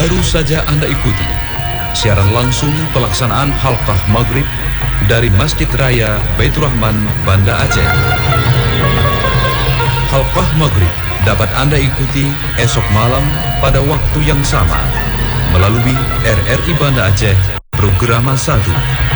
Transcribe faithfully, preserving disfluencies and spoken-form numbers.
Baru saja Anda ikuti siaran langsung pelaksanaan Halqah Maghrib dari Masjid Raya Baitur Rahman, Banda Aceh. Halqah Maghrib dapat Anda ikuti esok malam pada waktu yang sama melalui R R I Banda Aceh Programa satu.